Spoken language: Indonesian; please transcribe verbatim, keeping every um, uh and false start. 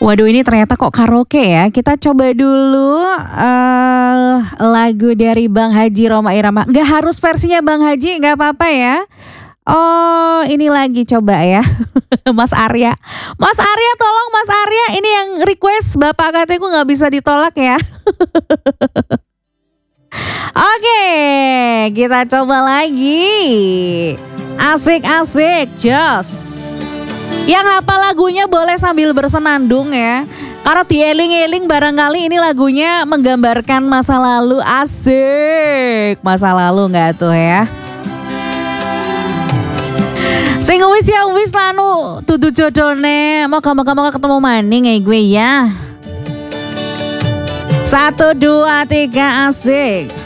Waduh, ini ternyata kok karaoke ya. Kita coba dulu eh lagu dari Bang Haji Rhoma Irama. Nggak harus versinya Bang Haji, nggak apa-apa ya. Oh, ini lagi coba ya. Mas Arya. Mas Arya, tolong Mas Arya, ini yang request Bapak katanya nggak bisa ditolak ya. Oke, kita coba lagi. Asik-asik, jos. Yang hafal lagunya boleh sambil bersenandung ya. Karena dieling-eling barangkali ini lagunya menggambarkan masa lalu. Asik. Masa lalu nggak tuh ya. Sing wis ya wis lanu tutu jodone. Moga-moga moga ketemu maning ya gue ya. Satu dua tiga asik.